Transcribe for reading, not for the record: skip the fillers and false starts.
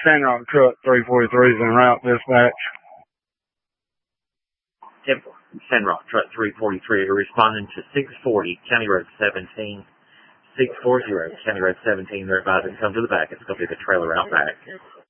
Sandrock Truck 343 is en route, dispatch. 10-4, Sandrock Truck 343, responding to 640 County Road 17. 640 County Road 17, they're advising to come to the back. It's going to be the trailer out back.